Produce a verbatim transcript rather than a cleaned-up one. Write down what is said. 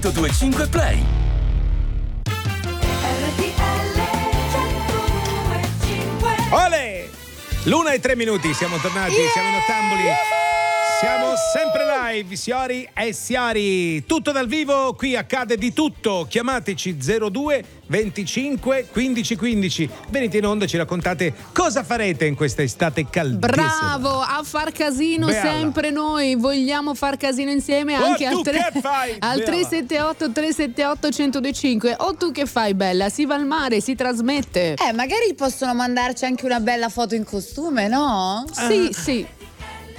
due cinque Play. Ole! L'una e tre minuti, siamo tornati, yeah! Siamo in ottamboli. Siamo sempre live, signori e signori. Tutto dal vivo, qui accade di tutto. Chiamateci zero due venticinque quindici quindici. Venite in onda e ci raccontate cosa farete in questa estate caldissima. Bravo, a far casino. Beala. Sempre noi vogliamo far casino insieme anche oh, al, tu tre, che fai, al tre sette otto tre sette otto uno zero due cinque. O tu che fai, bella? Si va al mare, si trasmette. Eh, magari possono mandarci anche una bella foto in costume, no? Sì, sì.